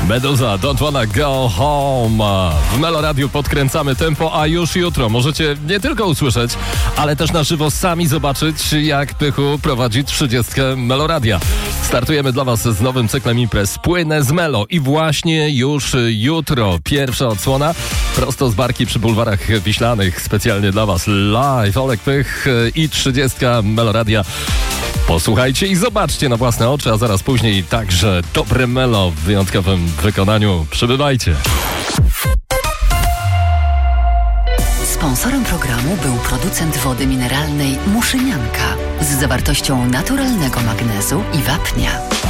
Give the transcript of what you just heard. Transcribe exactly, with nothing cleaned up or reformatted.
Meduza, Don't Wanna Go Home. W Meloradiu podkręcamy tempo, a już jutro możecie nie tylko usłyszeć, ale też na żywo sami zobaczyć, jak Pychu prowadzi trzydziestkę Meloradia. Startujemy dla Was z nowym cyklem imprez Płynę z Melo i właśnie już jutro pierwsza odsłona prosto z barki przy bulwarach Wiślanych. Specjalnie dla Was live Olek Pych i trzydziestka Meloradia. Posłuchajcie i zobaczcie na własne oczy, a zaraz później także dobre Melo w wyjątkowym wykonaniu. Przybywajcie. Sponsorem programu był producent wody mineralnej Muszynianka z zawartością naturalnego magnezu i wapnia.